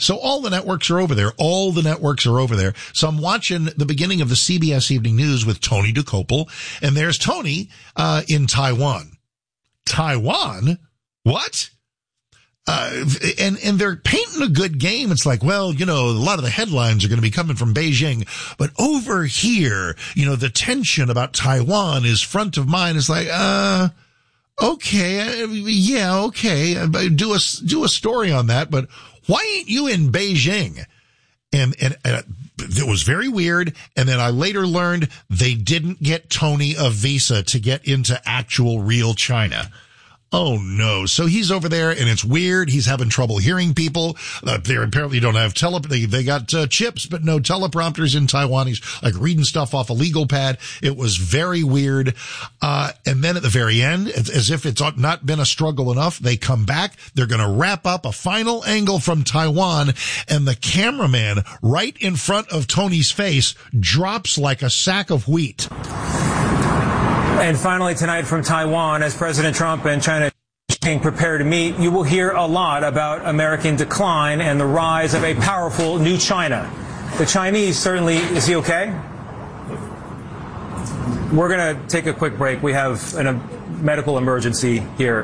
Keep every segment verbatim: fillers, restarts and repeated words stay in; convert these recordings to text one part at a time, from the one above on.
So all the networks are over there. All the networks are over there. So I'm watching the beginning of the C B S Evening News with Tony Dokoupil, and there's Tony uh in Taiwan. Taiwan? What? Uh, and, and they're painting a good game. It's like, well, you know, a lot of the headlines are going to be coming from Beijing, but over here, you know, the tension about Taiwan is front of mind. It's like, uh, okay, yeah, okay, do a, do a story on that, but why ain't you in Beijing? And, and, and it was very weird. And then I later learned they didn't get Tony a visa to get into actual real China. Oh no. So he's over there and it's weird. He's having trouble hearing people. Uh, they apparently don't have tele, they, they got uh, chips, but no teleprompters in Taiwan. He's like reading stuff off a legal pad. It was very weird. Uh, and then at the very end, as if it's not been a struggle enough, they come back. They're going to wrap up a final angle from Taiwan, and the cameraman right in front of Tony's face drops like a sack of wheat. And finally tonight from Taiwan, as President Trump and China prepare to meet, you will hear a lot about American decline and the rise of a powerful new China. The Chinese certainly, is he okay? We're going to take a quick break. We have an, a medical emergency here.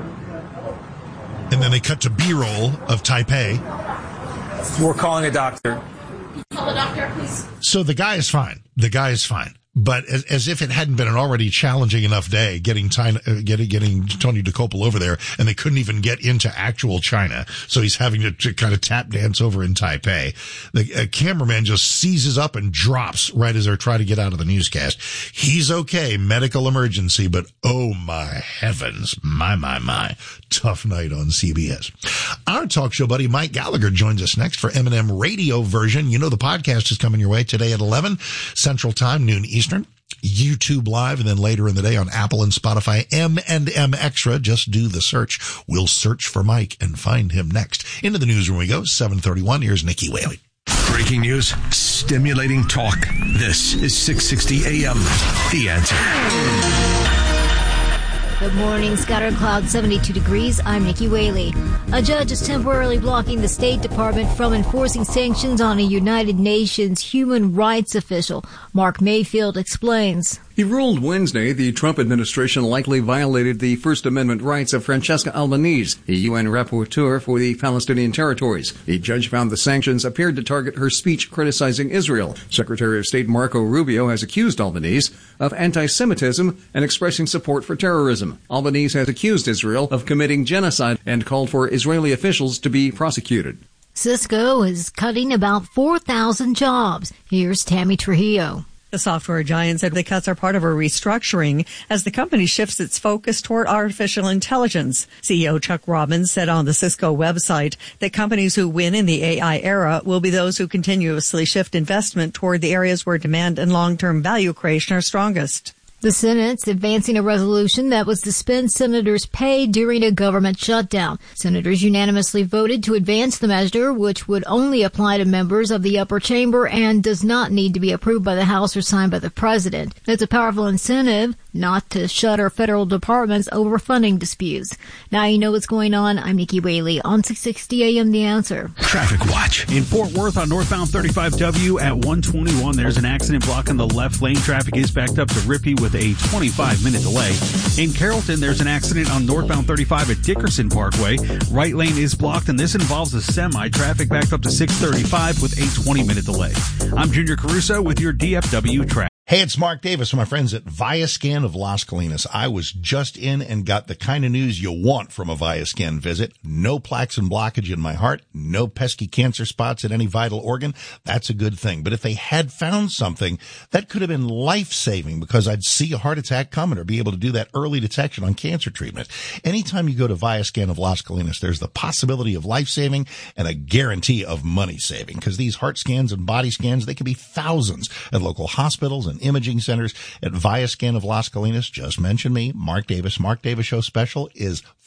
And then they cut to B-roll of Taipei. We're calling a doctor. Call a doctor, please. So the guy is fine. The guy is fine. But as, as if it hadn't been an already challenging enough day getting China, uh, getting, getting Tony Dokoupil over there, and they couldn't even get into actual China. So he's having to, to kind of tap dance over in Taipei. The uh, cameraman just seizes up and drops right as they're trying to get out of the newscast. He's okay, medical emergency, but oh my heavens, my, my, my, tough night on C B S. Our talk show buddy Mike Gallagher joins us next for M and M radio version. You know the podcast is coming your way today at eleven Central Time, noon Eastern. YouTube Live, and then later in the day on Apple and Spotify, M and M Extra. Just do the search. We'll search for Mike and find him next. Into the newsroom we go. seven thirty-one. Here's Nikki Whaley. Breaking news, stimulating talk. This is six sixty A M. The Answer. Good morning. Scattered clouds, seventy-two degrees. I'm Nikki Whaley. A judge is temporarily blocking the State Department from enforcing sanctions on a United Nations human rights official. Mark Mayfield explains. He ruled Wednesday the Trump administration likely violated the First Amendment rights of Francesca Albanese, the U N rapporteur for the Palestinian territories. The judge found the sanctions appeared to target her speech criticizing Israel. Secretary of State Marco Rubio has accused Albanese of anti-Semitism and expressing support for terrorism. Albanese has accused Israel of committing genocide and called for Israeli officials to be prosecuted. Cisco is cutting about four thousand jobs. Here's Tammy Trujillo. The software giant said the cuts are part of a restructuring as the company shifts its focus toward artificial intelligence. C E O Chuck Robbins said on the Cisco website that companies who win in the A I era will be those who continuously shift investment toward the areas where demand and long-term value creation are strongest. The Senate's advancing a resolution that would suspend senators' pay during a government shutdown. Senators unanimously voted to advance the measure, which would only apply to members of the upper chamber and does not need to be approved by the House or signed by the president. It's a powerful incentive not to shutter federal departments over funding disputes. Now you know what's going on. I'm Nikki Whaley on six sixty A M The Answer. Traffic Watch. In Fort Worth on northbound thirty-five W at one twenty-one, there's an accident blocking the left lane. Traffic is backed up to Rippey with a twenty-five minute delay. In Carrollton, there's an accident on northbound thirty-five at Dickerson Parkway. Right lane is blocked, and this involves a semi. Traffic backed up to six thirty-five with a twenty minute delay. I'm Junior Caruso with your D F W traffic. Hey, it's Mark Davis from my friends at Viascan of Las Colinas. I was just in and got the kind of news you want from a Viascan visit. No plaques and blockage in my heart. No pesky cancer spots at any vital organ. That's a good thing. But if they had found something, that could have been life-saving because I'd see a heart attack coming or be able to do that early detection on cancer treatment. Anytime you go to Viascan of Las Colinas, there's the possibility of life-saving and a guarantee of money-saving because these heart scans and body scans, they can be thousands at local hospitals and imaging centers. At Viascan of Las Colinas. Just mention me, Mark Davis. Mark Davis Show special is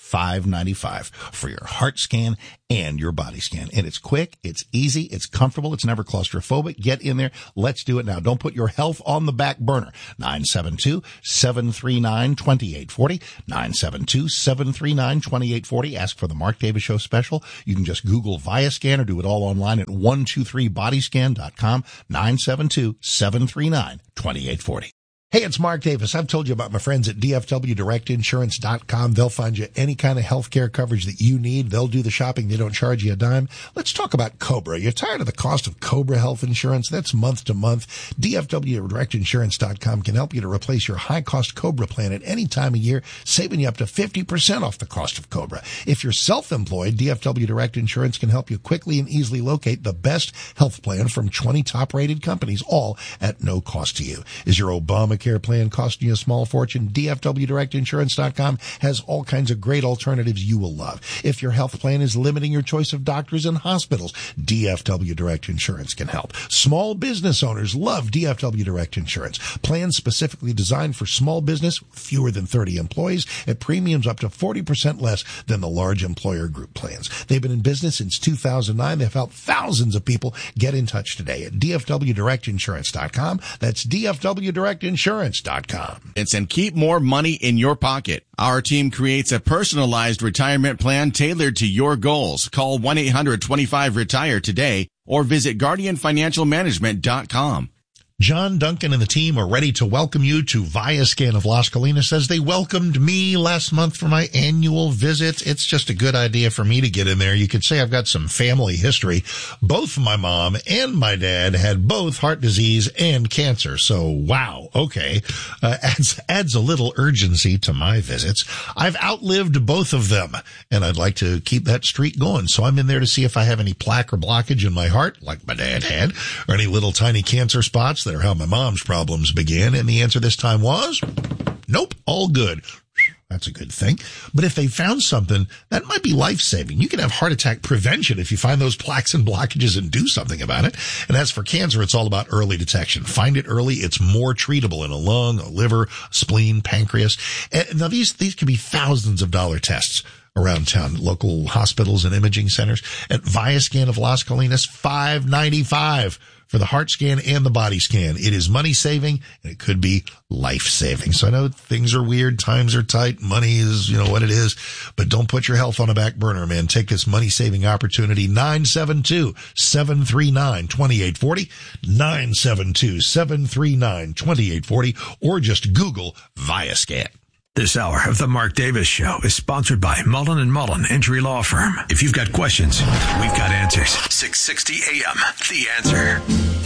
five ninety-five for your heart scan and your body scan. And it's quick, it's easy, it's comfortable, it's never claustrophobic. Get in there. Let's do it now. Don't put your health on the back burner. nine seven two, seven three nine, two eight four zero. nine seven two, seven three nine, two eight four zero. Ask for the Mark Davis Show special. You can just Google Viascan or do it all online at one two three body scan dot com. nine seven two, seven three nine, two eight four zero. Hey, it's Mark Davis. I've told you about my friends at D F W direct insurance dot com. They'll find you any kind of health care coverage that you need. They'll do the shopping. They don't charge you a dime. Let's talk about Cobra. You're tired of the cost of Cobra health insurance? That's month to month. D F W direct insurance dot com can help you to replace your high-cost Cobra plan at any time of year, saving you up to fifty percent off the cost of Cobra. If you're self-employed, D F W Direct Insurance can help you quickly and easily locate the best health plan from twenty top-rated companies, all at no cost to you. Is your Obamacare plan costing you a small fortune? D F W direct insurance dot com has all kinds of great alternatives you will love. If your health plan is limiting your choice of doctors and hospitals, D F W Direct Insurance can help. Small business owners love D F W Direct Insurance. Plans specifically designed for small business, fewer than thirty employees, at premiums up to forty percent less than the large employer group plans. They've been in business since two thousand nine. They've helped thousands of people. Get in touch today at D F W direct insurance dot com. That's D F W direct insurance dot com. And keep more money in your pocket. Our team creates a personalized retirement plan tailored to your goals. Call one eight hundred twenty-five retire today or visit guardian financial management dot com. John Duncan and the team are ready to welcome you to Viascan of Las Colinas as they welcomed me last month for my annual visit. It's just a good idea for me to get in there. You could say I've got some family history. Both my mom and my dad had both heart disease and cancer. So, wow. Okay. Uh, adds, adds a little urgency to my visits. I've outlived both of them and I'd like to keep that streak going. So I'm in there to see if I have any plaque or blockage in my heart, like my dad had, or any little tiny cancer spots that are how my mom's problems began. And the answer this time was, nope, all good. That's a good thing. But if they found something, that might be life-saving. You can have heart attack prevention if you find those plaques and blockages and do something about it. And as for cancer, it's all about early detection. Find it early. It's more treatable in a lung, a liver, spleen, pancreas. And now these, these can be thousands of dollar tests around town, local hospitals and imaging centers. At Viascan of Las Colinas, five ninety-five for the heart scan and the body scan. It is money saving and it could be life saving. So I know things are weird, times are tight, money is, you know, what it is, but don't put your health on a back burner, man. Take this money saving opportunity. nine seven two, seven three nine, two eight four zero, nine seven two, seven three nine, two eight four zero, or just Google Viascan. This hour of the Mark Davis Show is sponsored by Mullen and Mullen Injury Law Firm. If you've got questions, we've got answers. six sixty A M, The Answer.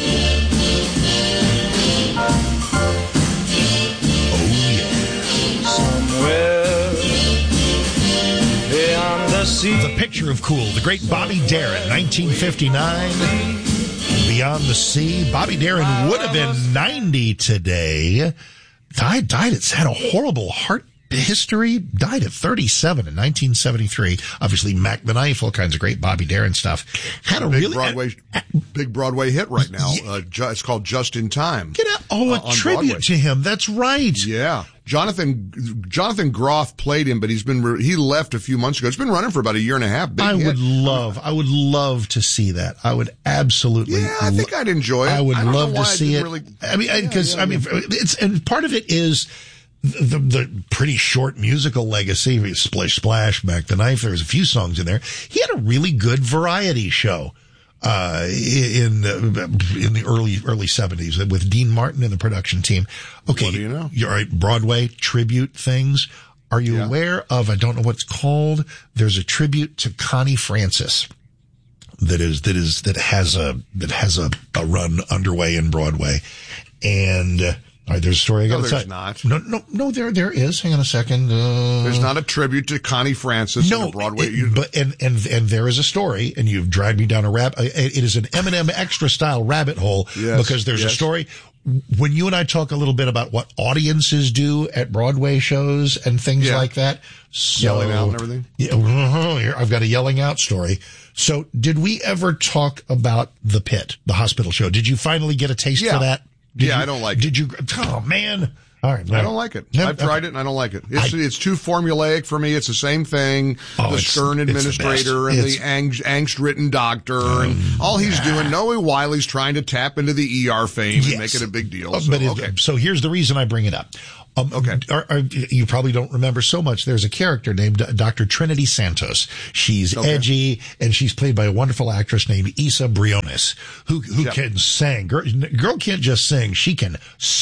Oh, yeah. Somewhere beyond the sea. The picture of cool, the great Bobby Darin, nineteen fifty-nine. Beyond the Sea. Bobby Darin would have been ninety today. Died, died, it's had a horrible heart history, died at thirty-seven in nineteen seventy-three. Obviously, Mac the Knife, all kinds of great Bobby Darin stuff. Had a big really, Broadway, uh, big Broadway hit right now. Yeah. Uh, ju- it's called Just in Time. Get out. Oh, a uh, tribute Broadway. to him. That's right. Yeah. Jonathan, Jonathan Groff played him, but he's been, re- he left a few months ago. It's been running for about a year and a half. Big I hit. would love, I would love to see that. I would absolutely. Yeah, I think I'd enjoy it. I would I don't love know to why I see it. didn't really- I mean, Yeah, because, yeah, I mean, it's, and part of it is, The, the pretty short musical legacy, Splish Splash, Mac the Knife. There was a few songs in there. He had a really good variety show, uh, in, in the early, early seventies with Dean Martin and the production team. Okay. What do you know? You're right. Broadway tribute things. Are you Yeah. aware of, I don't know what it's called. There's a tribute to Connie Francis that is, that is, that has a, that has a, a run underway in Broadway. And, uh, all right, there's a story I got to No, tell. there's not. No, no, no, there, there is. Hang on a second. Uh, There's not a tribute to Connie Francis no, in the Broadway. it- but, and, and, and there is a story, and you've dragged me down a rab, it is an M and M extra style rabbit hole, Yes, because there's yes. a story. When you and I talk a little bit about what audiences do at Broadway shows and things Yeah. like that. So, Yelling out and everything? Yeah, uh-huh, here, I've got a yelling out story. So did we ever talk about The Pit, the hospital show? Did you finally get a taste Yeah. for that? Did Yeah, you- I don't like Did you, oh man. All right. I don't like it. No, I've okay. tried it and I don't like it. It's, I, it's too formulaic for me. It's the same thing. Oh, the it's, stern administrator it's and the the angst, angst-ridden doctor um, and all he's yeah. doing. Noah Wiley's trying to tap into the E R fame yes. and make it a big deal. So, but it, okay. so here's the reason I bring it up. Um, okay. Are, are, you probably don't remember so much. There's a character named Doctor Trinity Santos. She's okay. edgy, and she's played by a wonderful actress named Issa Briones, who who yep. can sing. Girl, girl can't just sing; she can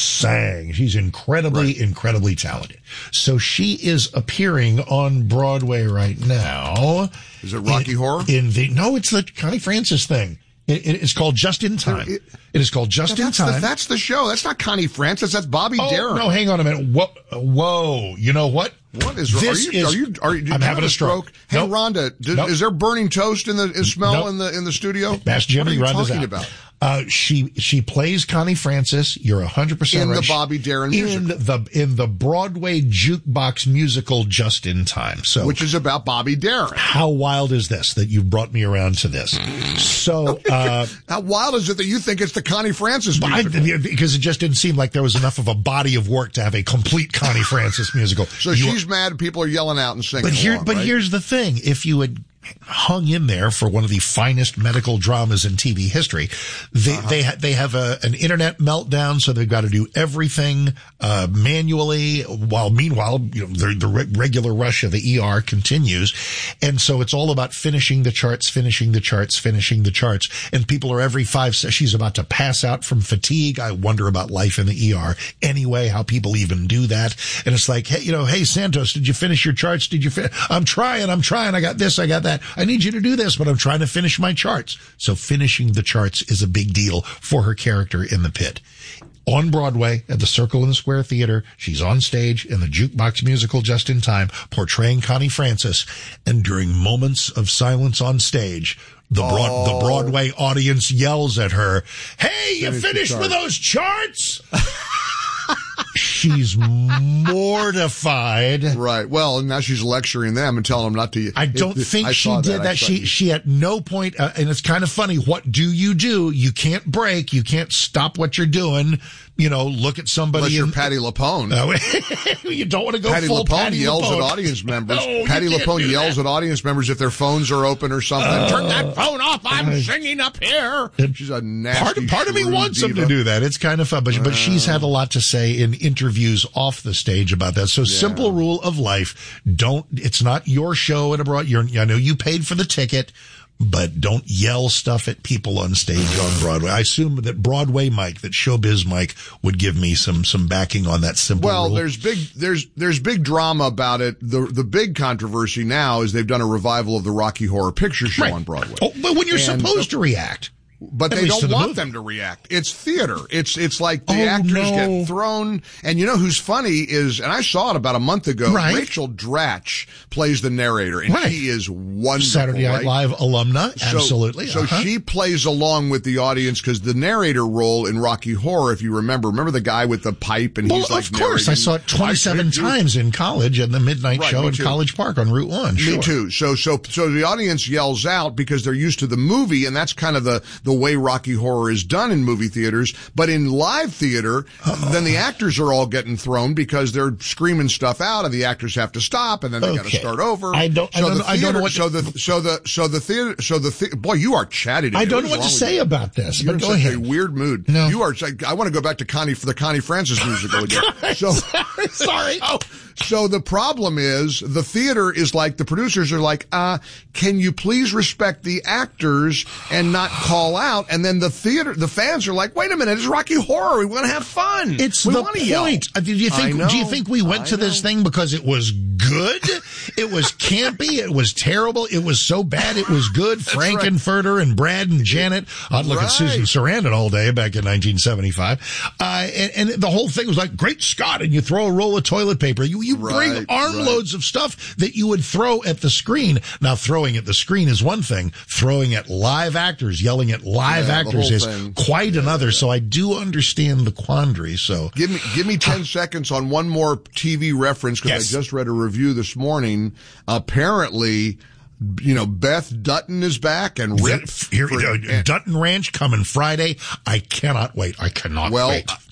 sing. She's incredibly, right. incredibly talented. So she is appearing on Broadway right now. Is it Rocky in, Horror? In the no, it's the Connie Francis thing. It, it, it's called Just in Time. It, it is called Just in Time. The, that's the show. That's not Connie Francis. That's Bobby oh, Darin. No, hang on a minute. Whoa, whoa. You know what? What is wrong? This are you, is, are you, are you, I'm having a stroke. stroke? Hey, nope. Rhonda, do, nope. is there burning toast in the in smell nope. in the in the studio? Ask Jimmy. What are you Rhonda's talking out. about? Uh, she, she plays Connie Francis. You're a hundred percent right. In the Bobby Darin in musical. the, in the Broadway jukebox musical Just in Time. So, which is about Bobby Darin. How wild is this that you've brought me around to this? So, uh, how wild is it that you think it's the Connie Francis musical? I, because it just didn't seem like there was enough of a body of work to have a complete Connie Francis musical. So you, she's mad people are yelling out and singing But here, along, but right? here's the thing. If you had hung in there for one of the finest medical dramas in T V history, they, uh-huh. they, ha- they have a, an internet meltdown. So they've got to do everything, uh, manually while meanwhile, you know, the, the re- regular rush of the E R continues. And so it's all about finishing the charts, finishing the charts, finishing the charts. And people are every five, she's about to pass out from fatigue. I wonder about life in the E R anyway, how people even do that. And it's like, hey, you know, hey, Santos, did you finish your charts? Did you fin- I'm trying, I'm trying. I got this, I got that. I need you to do this, but I'm trying to finish my charts. So finishing the charts is a big deal for her character in the pit. On Broadway at the Circle in the Square Theater, she's on stage in the jukebox musical Just in Time, portraying Connie Francis. And during moments of silence on stage, the, broad, oh. the Broadway audience yells at her, "Hey, you Finish finished with those charts?" She's mortified. Right. Well, now she's lecturing them and telling them not to. I don't it, think I she did that. that. She, she at no point, uh, and it's kind of funny. What do you do? You can't break. You can't stop what you're doing. You know, look at somebody. Unless you're in, Patti LuPone. Uh, you don't want to go Patti full LuPone Patti yells LuPone. at audience members. No, Patti LuPone yells that. at audience members if their phones are open or something. Uh, Turn that phone off. I'm uh, singing up here. She's a nasty. Part, part of me wants diva. them to do that. It's kind of fun, but, uh, but she's had a lot to say in interviews off the stage about that. So yeah. Simple rule of life. Don't, it's not your show at a broad, you're, I know you paid for the ticket, but don't yell stuff at people on stage on Broadway. I assume that Broadway Mike, that Showbiz Mike would give me some, some backing on that simple well, rule. Well, there's big, there's, there's big drama about it. The, the big controversy now is they've done a revival of the Rocky Horror Picture Show right. on Broadway. Oh, but when you're and, supposed to react. But At they don't the want movie. them to react. It's theater. It's it's like the oh, actors no. get thrown. And you know who's funny is, and I saw it about a month ago, right. Rachel Dratch plays the narrator, and right. she is wonderful. Saturday Night right? Live alumna, so, absolutely. So uh-huh. she plays along with the audience because the narrator role in Rocky Horror, if you remember, remember the guy with the pipe and well, he's like of course, narrating. I saw it twenty-seven times in college at the midnight right, show in too. College Park on Route One. Sure. Me too. So so so the audience yells out because they're used to the movie, and that's kind of the the way Rocky Horror is done in movie theaters. But in live theater, oh. then the actors are all getting thrown because they're screaming stuff out, and the actors have to stop, and then they okay. got to start over. I don't. So I don't, the know, I don't know what. So the so the so the theater. So the thea- boy, you are chatty today. I don't know what what to say you? about this. You're but in go such ahead. a weird mood. No. You are. I want to go back to Connie for the Connie Francis musical again. So sorry. sorry. Oh. So the problem is the theater is like, the producers are like, uh, can you please respect the actors and not call out? And then the theater, the fans are like, wait a minute, it's Rocky Horror. We want to have fun. It's we the want to yell. point. Uh, Do you think, know, do you think we went I to know. this thing because it was good? It was campy. It was terrible. It was so bad. It was good. Frankenfurter right. and Brad and Janet. I'd look right. at Susan Sarandon all day back in nineteen seventy-five. Uh, and, and the whole thing was like, great Scott. And you throw a roll of toilet paper. You, you right. bring armloads right. of stuff that you would throw at the screen. Now, throwing at the screen is one thing. Throwing at live actors, yelling at live yeah, actors is thing. quite yeah, another. yeah. So I do understand the quandary. So give me, give me ten seconds on one more T V reference because yes. I just read a review this morning. Apparently, you know, Beth Dutton is back and Rip. Here, for, uh, and, Dutton Ranch coming Friday. I cannot wait. I cannot well, wait.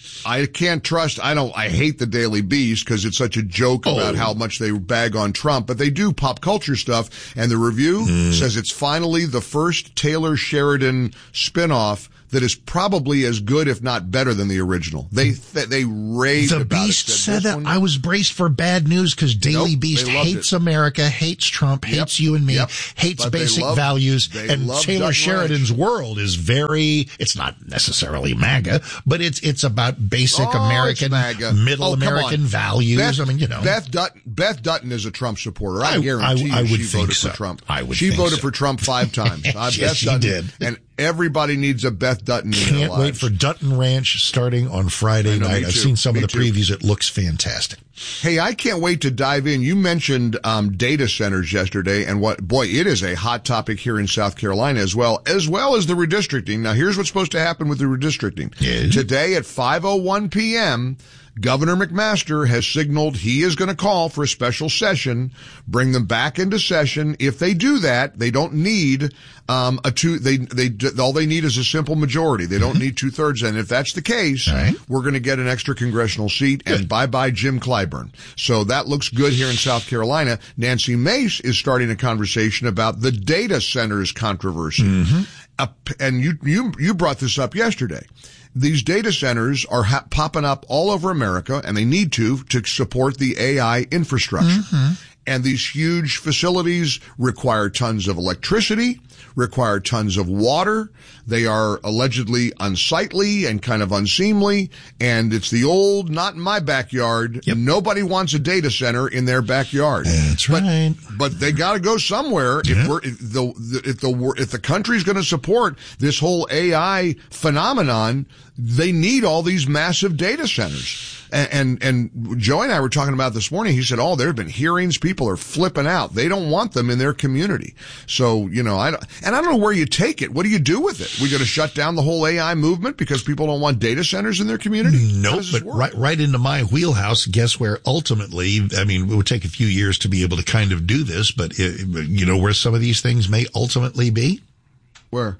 I can't trust, I don't, I hate the Daily Beast because it's such a joke Oh. about how much they bag on Trump, but they do pop culture stuff. And the review Mm. says it's finally the first Taylor Sheridan spinoff that is probably as good, if not better, than the original. They th- they raved The about Beast it. said this that. one- I was braced for bad news because Daily Nope, Beast they loved hates it. America, hates Trump, Yep, hates you and me, yep. hates But they basic love- values. they And love Taylor Dutton Sheridan's Ranch. world is very, it's not necessarily MAGA, but it's it's about basic Oh, American, it's MAGA. middle Oh, come American on. values. Beth, I mean, you know. Beth Dutton, Beth Dutton is a Trump supporter. I, I- guarantee I- I you would she think voted so. for Trump. I would She think voted so. for Trump five times. Uh, Yes, Beth she Dutton, did. And everybody needs a Beth Dutton in their Can't wait lives. for Dutton Ranch starting on Friday I know, night. me I've too. seen some Me of the too. previews. It looks fantastic. Hey, I can't wait to dive in. You mentioned um, data centers yesterday, and what, boy, it is a hot topic here in South Carolina as well, as well as the redistricting. Now, here's what's supposed to happen with the redistricting. Yes. Today at five oh one p.m., Governor McMaster has signaled he is going to call for a special session, bring them back into session. If they do that, they don't need um, a two. They they all they need is a simple majority. They don't need two thirds. And if that's the case, Right. we're going to get an extra congressional seat. And bye bye Jim Clyburn. So that looks good here in South Carolina. Nancy Mace is starting a conversation about the data centers controversy. Mm-hmm. Uh, and you you you brought this up yesterday. These data centers are ha- popping up all over America, and they need to to support the A I infrastructure. Mm-hmm. And these huge facilities require tons of electricity, require tons of water. They are allegedly unsightly and kind of unseemly. And it's the old, not in my backyard. Yep. Nobody wants a data center in their backyard. That's but, right. But they got to go somewhere. Yeah. If we're if the if the if the country's going to support this whole A I phenomenon, they need all these massive data centers. And, and, and Joey and I were talking about this morning. He said, oh, there have been hearings. People are flipping out. They don't want them in their community. So, you know, I don't, and I don't know where you take it. What do you do with it? We going to shut down the whole A I movement because people don't want data centers in their community? How Nope, does this but work? right, right into my wheelhouse. Guess where ultimately, I mean, it would take a few years to be able to kind of do this, but it, you know where some of these things may ultimately be? Where?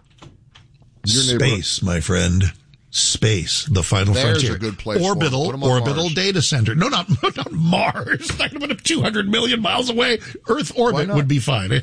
Your neighborhood. Space, my friend. Space, the final There's frontier. a good place for 'em. Orbital, Put 'em on orbital Mars. data center. No, not, not Mars. Not about two hundred million miles away. Earth orbit not? would be fine.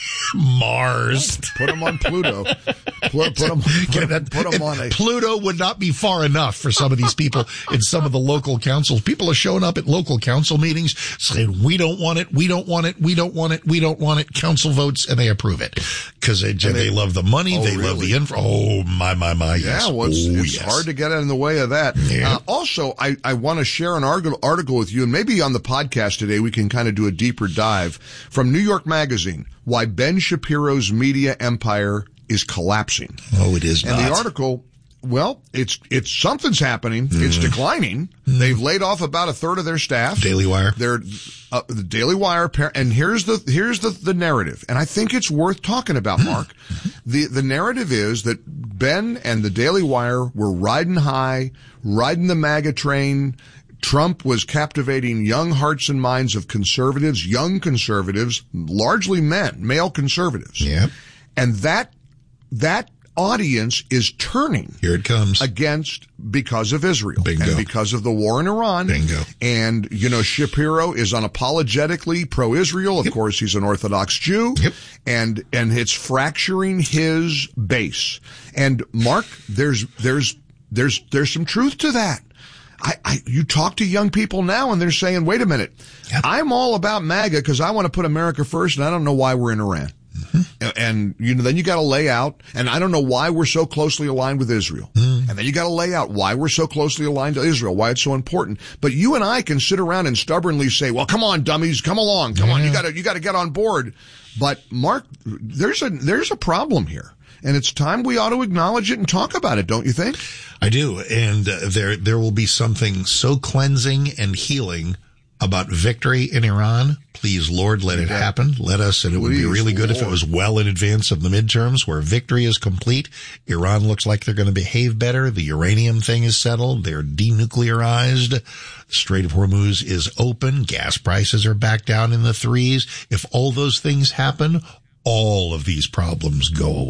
Mars. Put them on Pluto. Put, put them, put, Yeah, 'em- that- put 'em on a. Pluto would not be far enough for some of these people in some of the local councils. People are showing up at local council meetings saying, we don't want it, we don't want it, we don't want it, we don't want it. Council votes and they approve it. Because they, they, they- love the money, Oh, they love really? the info. Oh, my, my, my, yes. Yeah, well, it's, oh, it's yes. hard to get in the way of that. Yeah. Uh, also, I, I want to share an article, article with you, and maybe on the podcast today we can kind of do a deeper dive from New York Magazine, Why Ben Shapiro's Media Empire is Collapsing. Oh, it is And not. the article, well, it's it's something's happening. Mm. It's declining. They've laid off about a third of their staff. Daily Wire. They're uh, the Daily Wire, par- and here's the here's the the narrative, and I think it's worth talking about, Mark. the The narrative is that Ben and the Daily Wire were riding high, riding the MAGA train. Trump was captivating young hearts and minds of conservatives, young conservatives, largely men, male conservatives. Yep. And that that audience is turning Here it comes. against because of Israel Bingo. and because of the war in Iran. Bingo. And, you know, Shapiro is unapologetically pro-Israel. Of Yep. course, he's an Orthodox Jew. Yep. And, and it's fracturing his base. And Mark, there's, there's, there's, there's some truth to that. I, I, you talk to young people now and they're saying, wait a minute, Yep. I'm all about MAGA because I want to put America first and I don't know why we're in Iran. Mm-hmm. And, you know, then you got to lay out, and I don't know why we're so closely aligned with Israel. Mm. And then you got to lay out why we're so closely aligned to Israel, why it's so important. But you and I can sit around and stubbornly say, well, come on, dummies, come along, come yeah. on, you got to, you got to get on board. But Mark, there's a, there's a problem here. And it's time we ought to acknowledge it and talk about it, don't you think? I do. And uh, there, there will be something so cleansing and healing about victory in Iran. Please, Lord, let it happen. Let us, and it would be really good if it was well in advance of the midterms where victory is complete. Iran looks like they're going to behave better. The uranium thing is settled. They're denuclearized. The Strait of Hormuz is open. Gas prices are back down in the threes. If all those things happen, all of these problems go away.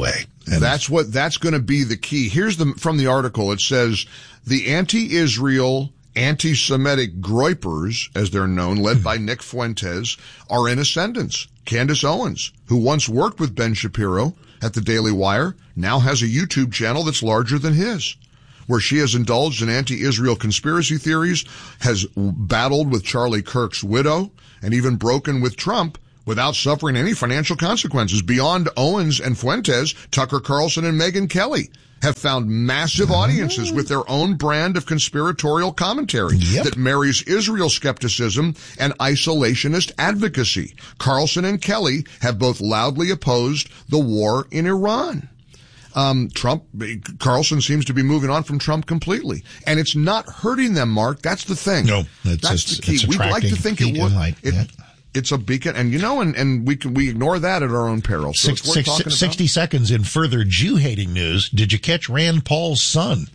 And that's what, that's going to be the key. Here's the, from the article, it says, the anti-Israel, anti-Semitic Groypers, as they're known, led by Nick Fuentes, are in ascendance. Candace Owens, who once worked with Ben Shapiro at the Daily Wire, now has a YouTube channel that's larger than his, where she has indulged in anti-Israel conspiracy theories, has battled with Charlie Kirk's widow, and even broken with Trump without suffering any financial consequences. Beyond Owens and Fuentes, Tucker Carlson and Megyn Kelly have found massive audiences with their own brand of conspiratorial commentary yep. that marries Israel skepticism and isolationist advocacy. Carlson and Kelly have both loudly opposed the war in Iran. Um, Trump, Carlson seems to be moving on from Trump completely. And it's not hurting them, Mark. That's the thing. No, it's, that's it's, the key. It's We'd like to think it would. Light, it, yeah. It's a beacon, and you know, and, and we can, we ignore that at our own peril. So six, six, sixty seconds in further Jew-hating news. Did you catch Rand Paul's son?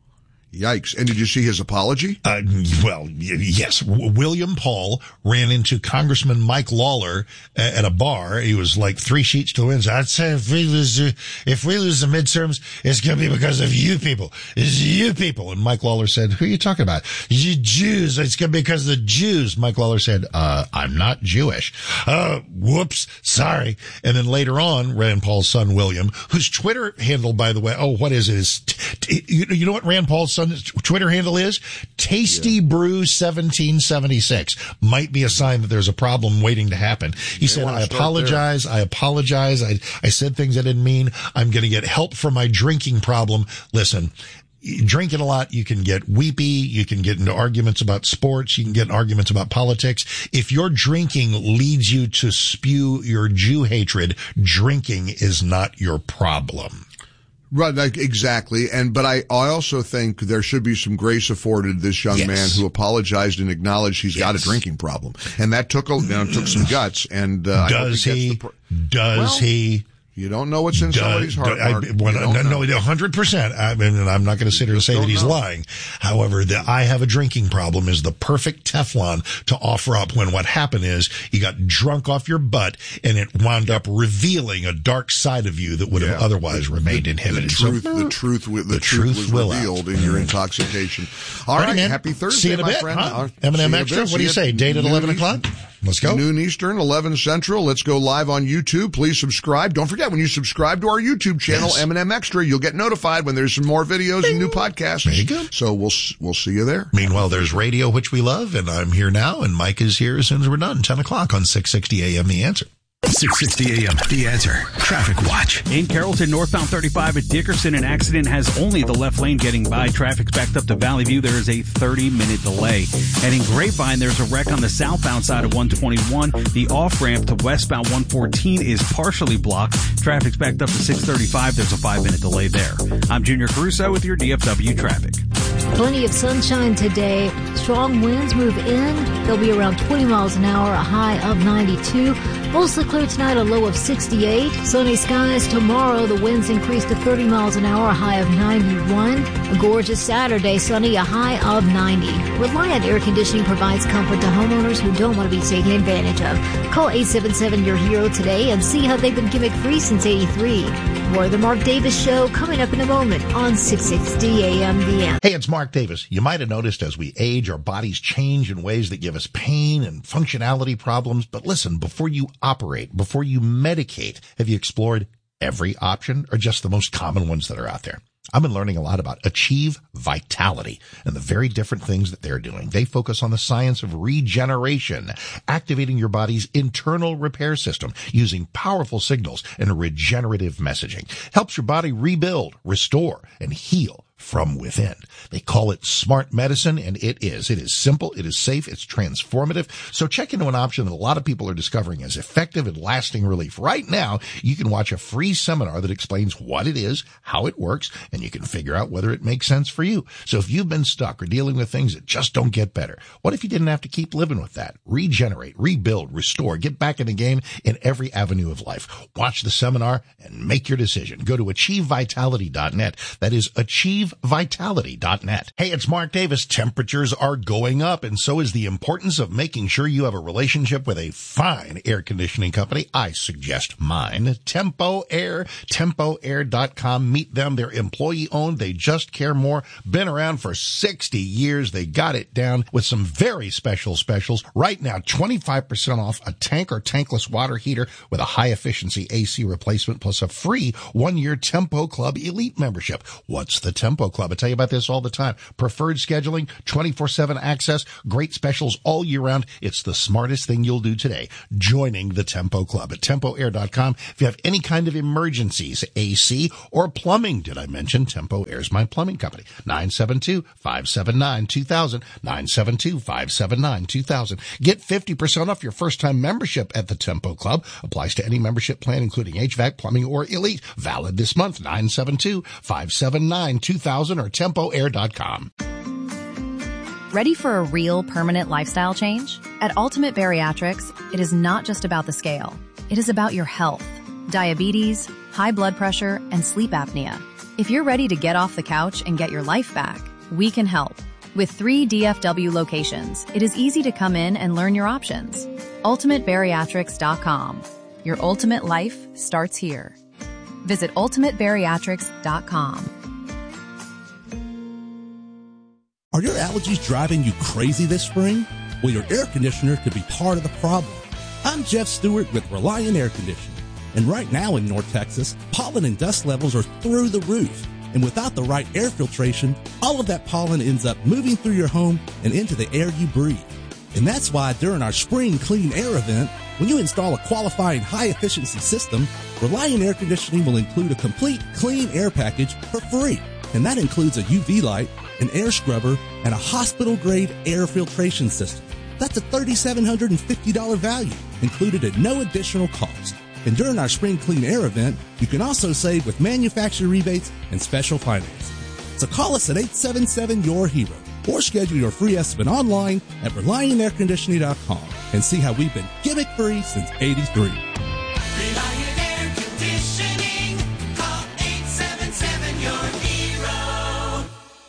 Yikes. And did you see his apology? Uh, well, yes. William Paul ran into Congressman Mike Lawler at a bar. He was like three sheets to the wind. I'd say if we lose, if we lose the midterms, it's going to be because of you people. It's you people. And Mike Lawler said, who are you talking about? You Jews. It's going to be because of the Jews. Mike Lawler said, uh, I'm not Jewish. Uh, whoops. Sorry. And then later on, Rand Paul's son, William, whose Twitter handle, by the way, oh, what is it? Is t- t- you, you know what Rand Paul's son Twitter handle is? Tasty yeah. Brew seventeen seventy-six. Might be a sign that there's a problem waiting to happen. He they said, I apologize. There. I apologize. I, I said things I didn't mean. I'm going to get help for my drinking problem. Listen, drinking a lot, you can get weepy. You can get into arguments about sports. You can get in arguments about politics. If your drinking leads you to spew your Jew hatred, drinking is not your problem. Right, like, exactly. And, but I, I also think there should be some grace afforded this young yes. man who apologized and acknowledged he's yes. got a drinking problem. And that took a, you know, took some guts. And, uh, does he, he pr- does well, he, you don't know what's in does, somebody's heart. I, when, no, no, one hundred percent. I mean, and I'm not going to sit here and say that he's know. lying. However, the I have a drinking problem is the perfect Teflon to offer up when what happened is you got drunk off your butt and it wound up revealing a dark side of you that would yeah. have otherwise the, remained the, inhibited. The truth, so, the truth, the, the truth, truth was revealed out. in your intoxication. All right, man. Happy Thursday, see you in a my bit, friend. Huh? M and M Extra, what do you say? Date at eleven o'clock? Let's go. Noon Eastern, eleven Central. Let's go live on YouTube. Please subscribe. Don't forget, when you subscribe to our YouTube channel, yes. M and M Extra, you'll get notified when there's some more videos Bing. and new podcasts. There you go. So we'll we'll see you there. Meanwhile, there's radio, which we love, and I'm here now, and Mike is here as soon as we're done. ten o'clock on six sixty A M The Answer. six sixty A M The Answer. Traffic Watch. In Carrollton, northbound thirty-five at Dickerson, an accident has only the left lane getting by. Traffic's backed up to Valley View. There is a thirty-minute delay. And in Grapevine, there's a wreck on the southbound side of one twenty-one. The off-ramp to westbound one fourteen is partially blocked. Traffic's backed up to six thirty-five. There's a five-minute delay there. I'm Junior Caruso with your D F W traffic. Plenty of sunshine today. Strong winds move in. They'll be around twenty miles an hour, a high of ninety-two. Mostly clear tonight, a low of sixty-eight. Sunny skies tomorrow. The winds increase to thirty miles an hour, a high of ninety-one. A gorgeous Saturday, sunny, a high of ninety. Reliant Air Conditioning provides comfort to homeowners who don't want to be taken advantage of. Call eight seven seven, your hero today and see how they've been gimmick-free since eighty-three. More of the Mark Davis Show coming up in a moment on six sixty A M The Answer. Hey, it's Mark Davis. You might have noticed as we age, our bodies change in ways that give us pain and functionality problems. But listen, before you operate, before you medicate, have you explored every option or just the most common ones that are out there? I've been learning a lot about Achieve Vitality and the very different things that they're doing. They focus on the science of regeneration, activating your body's internal repair system using powerful signals and regenerative messaging. Helps your body rebuild, restore, and heal from within. They call it smart medicine, and it is. It is simple, it is safe, it's transformative. So check into an option that a lot of people are discovering as effective and lasting relief. Right now, you can watch a free seminar that explains what it is, how it works, and you can figure out whether it makes sense for you. So if you've been stuck or dealing with things that just don't get better, what if you didn't have to keep living with that? Regenerate, rebuild, restore, get back in the game in every avenue of life. Watch the seminar and make your decision. Go to achieve vitality dot net. That is achieve achieve vitality dot net. Hey, it's Mark Davis. Temperatures are going up, and so is the importance of making sure you have a relationship with a fine air conditioning company. I suggest mine, Tempo Air, tempo air dot com. Meet them. They're employee-owned. They just care more. Been around for sixty years. They got it down with some very special specials. Right now, twenty-five percent off a tank or tankless water heater with a high-efficiency A C replacement plus a free one-year Tempo Club Elite membership. What's the Tempo Club? I tell you about this all the time. Preferred scheduling, twenty-four seven access, great specials all year round. It's the smartest thing you'll do today, joining the Tempo Club at tempo air dot com. If you have any kind of emergencies, A C or plumbing, did I mention Tempo Air's my plumbing company? nine seven two, five seven nine, two thousand, nine seven two, five seven nine, two thousand. Get fifty percent off your first-time membership at the Tempo Club. Applies to any membership plan, including H V A C, plumbing, or Elite. Valid this month, nine seven two, five seven nine, two thousand or tempo air dot com. Ready for a real permanent lifestyle change? At Ultimate Bariatrics, it is not just about the scale. It is about your health, diabetes, high blood pressure, and sleep apnea. If you're ready to get off the couch and get your life back, we can help. With three D F W locations, it is easy to come in and learn your options. ultimate bariatrics dot com. Your ultimate life starts here. Visit ultimate bariatrics dot com. Are your allergies driving you crazy this spring? Well, your air conditioner could be part of the problem. I'm Jeff Stewart with Reliant Air Conditioning. And right now in North Texas, pollen and dust levels are through the roof. And without the right air filtration, all of that pollen ends up moving through your home and into the air you breathe. And that's why during our Spring Clean Air event, when you install a qualifying high-efficiency system, Reliant Air Conditioning will include a complete clean air package for free. And that includes a U V light, an air scrubber, and a hospital-grade air filtration system. That's a three thousand seven hundred fifty dollars value, included at no additional cost. And during our Spring Clean Air event, you can also save with manufacturer rebates and special financing. So call us at eight seven seven, Y O U R HERO or schedule your free estimate online at reliant air conditioning dot com and see how we've been gimmick-free since eighty-three. Reliant Air Conditioning. Call eight seven seven, Y O U R HERO.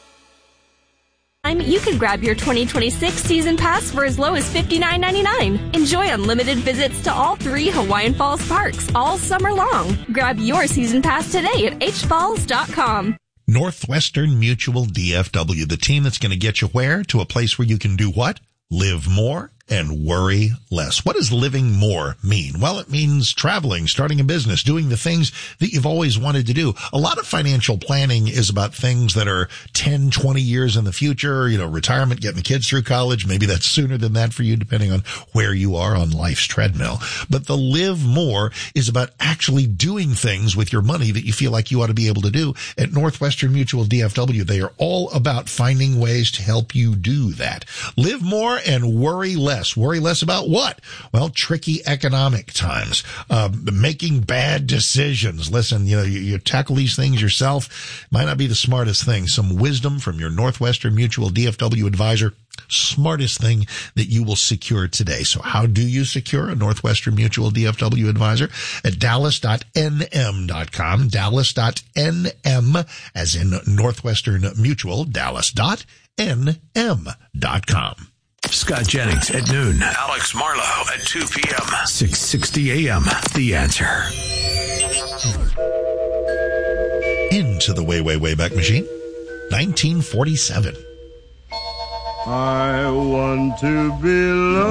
You can grab your twenty twenty-six season pass for as low as fifty-nine ninety-nine. Enjoy unlimited visits to all three Hawaiian Falls parks all summer long. Grab your season pass today at h falls dot com. Northwestern Mutual D F W, the team that's going to get you where? To a place where you can do what? Live more and worry less. What does living more mean? Well, it means traveling, starting a business, doing the things that you've always wanted to do. A lot of financial planning is about things that are ten, twenty years in the future, you know, retirement, getting the kids through college. Maybe that's sooner than that for you, depending on where you are on life's treadmill. But the live more is about actually doing things with your money that you feel like you ought to be able to do. At Northwestern Mutual D F W, they are all about finding ways to help you do that. Live more and worry less. Worry less about what? Well, tricky economic times, uh, making bad decisions. Listen, you know, you, you tackle these things yourself. Might not be the smartest thing. Some wisdom from your Northwestern Mutual D F W advisor. Smartest thing that you will secure today. So how do you secure a Northwestern Mutual D F W advisor? At dallas dot n m dot com, dallas dot n m as in Northwestern Mutual, dallas dot n m dot com. Scott Jennings at noon. Alex Marlowe at two p.m. six sixty a.m. The Answer. Into the way, way, way back machine. nineteen forty-seven. I want to be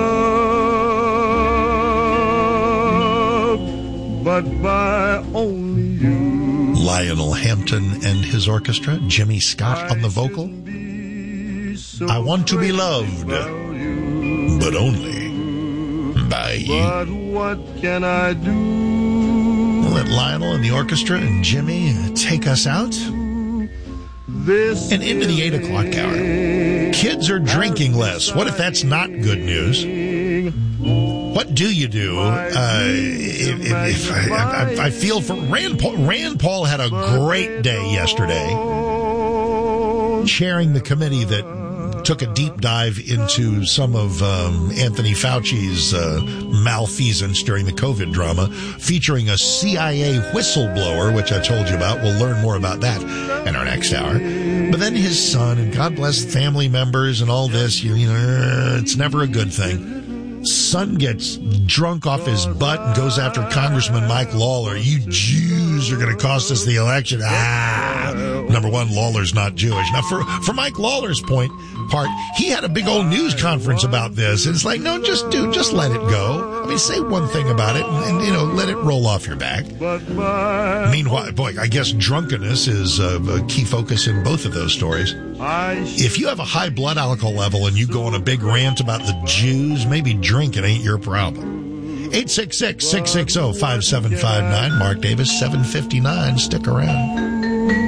loved, but by only you. Lionel Hampton and his orchestra. Jimmy Scott on the vocal. I want to be loved, but only by you. But what can I do? We'll let Lionel and the orchestra and Jimmy take us out. This and into the eight o'clock hour. Kids are drinking less. What if that's not good news? What do you do? Uh, if, if, if I, I, I feel for Rand Paul. Rand Paul had a great day yesterday, chairing the committee that took a deep dive into some of um, Anthony Fauci's uh, malfeasance during the COVID drama, featuring a C I A whistleblower, which I told you about. We'll learn more about that in our next hour. But then his son, and God bless family members and all this, you, you know, it's never a good thing. Son gets drunk off his butt and goes after Congressman Mike Lawler. You Jews are going to cost us the election. Ah, number one, Lawler's not Jewish. Now, for, for Mike Lawler's point, part, he had a big old news conference about this. And it's like, no, just do, just let it go. I mean, say one thing about it and, and you know, let it roll off your back. Meanwhile, boy, I guess drunkenness is a, a key focus in both of those stories. If you have a high blood alcohol level and you go on a big rant about the Jews, maybe drinking ain't your problem. eight six six, six six zero, five seven five nine. Mark Davis, seven fifty-nine. Stick around.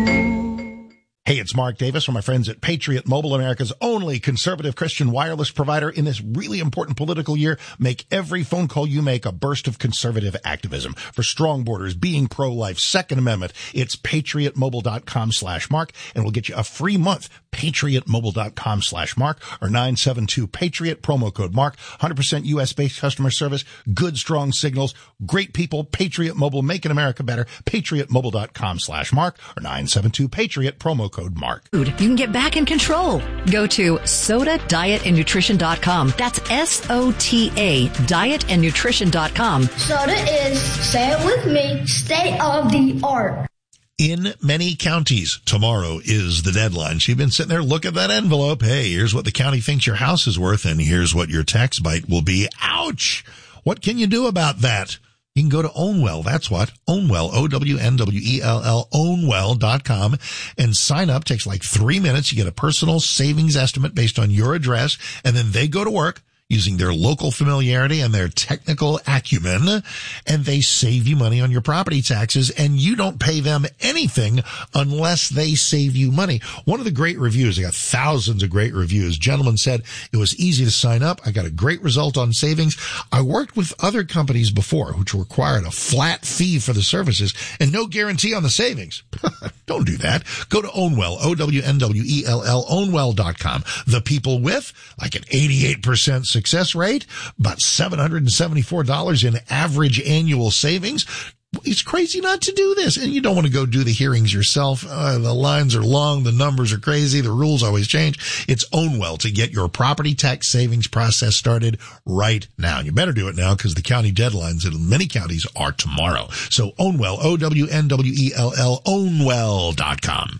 Hey, it's Mark Davis from my friends at Patriot Mobile, America's only conservative Christian wireless provider. In this really important political year, make every phone call you make a burst of conservative activism. For strong borders, being pro-life, Second Amendment, it's patriotmobile.com slash Mark, and we'll get you a free month. patriotmobile.com slash Mark or nine seven two Patriot, promo code Mark. one hundred percent U S-based customer service, good, strong signals, great people. Patriot Mobile, making America better. patriotmobile.com slash Mark or nine seven two Patriot, promo code Mark. You can get back in control. Go to soda diet and nutrition dot com. That's S O T A, diet and nutrition dot com. Soda is, say it with me, state of the art. In many counties, tomorrow is the deadline. So you've been sitting there, look at that envelope. Hey, here's what the county thinks your house is worth, and here's what your tax bite will be. Ouch! What can you do about that? You can go to Ownwell. That's what. Ownwell, O W N W E L L, ownwell dot com, and sign up. Takes like three minutes. You get a personal savings estimate based on your address, and then they go to work using their local familiarity and their technical acumen, and they save you money on your property taxes, and you don't pay them anything unless they save you money. One of the great reviews, I got thousands of great reviews. Gentleman said it was easy to sign up. I got a great result on savings. I worked with other companies before which required a flat fee for the services and no guarantee on the savings. Don't do that. Go to Ownwell, O W N W E L L, ownwell dot com. The people with like an eighty-eight percent success rate, about seven hundred seventy-four dollars in average annual savings. It's crazy not to do this. And you don't want to go do the hearings yourself. Uh, the lines are long. The numbers are crazy. The rules always change. It's Ownwell to get your property tax savings process started right now. And you better do it now because the county deadlines in many counties are tomorrow. So Ownwell, O W N W E L L, ownwell dot com.